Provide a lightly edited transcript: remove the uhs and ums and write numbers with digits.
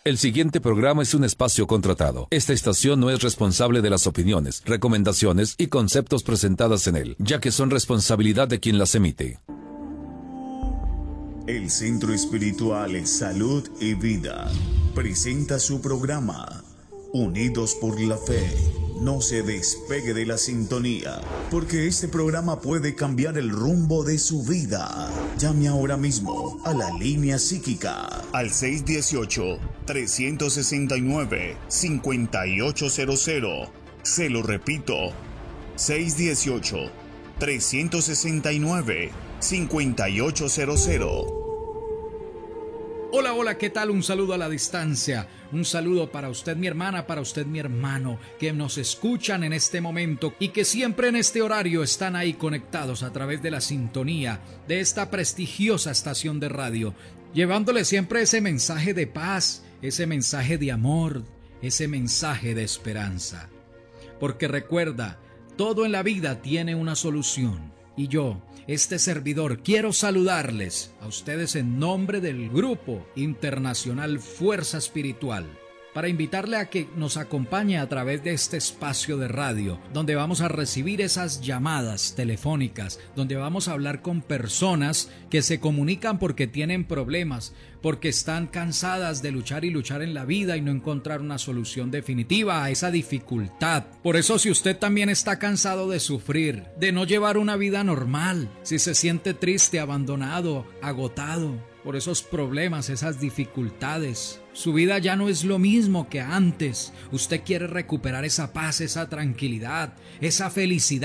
El siguiente programa es un espacio contratado. Esta estación no es responsable de las opiniones, recomendaciones y conceptos presentadas en él, ya que son responsabilidad de quien las emite. El Centro Espiritual Salud y Vida presenta su programa Unidos por la Fe. No se despegue de la sintonía, porque este programa puede cambiar el rumbo de su vida. Llame ahora mismo a la línea psíquica al 618-369-5800. Se lo repito, 618-369-5800. Hola, hola, ¿qué tal? Un saludo a la distancia, un saludo para usted mi hermana, para usted mi hermano, que nos escuchan en este momento y que siempre en este horario están ahí conectados a través de la sintonía de esta prestigiosa estación de radio, llevándole siempre ese mensaje de paz, ese mensaje de amor, ese mensaje de esperanza. Porque recuerda, todo en la vida tiene una solución. Y yo, este servidor, quiero saludarles a ustedes en nombre del Grupo Internacional Fuerza Espiritual para invitarle a que nos acompañe a través de este espacio de radio, donde vamos a recibir esas llamadas telefónicas, donde vamos a hablar con personas que se comunican porque tienen problemas, porque están cansadas de luchar y luchar en la vida y no encontrar una solución definitiva a esa dificultad. Por eso, si usted también está cansado de sufrir, de no llevar una vida normal, si se siente triste, abandonado, agotado por esos problemas, esas dificultades, su vida ya no es lo mismo que antes, usted quiere recuperar esa paz, esa tranquilidad, esa felicidad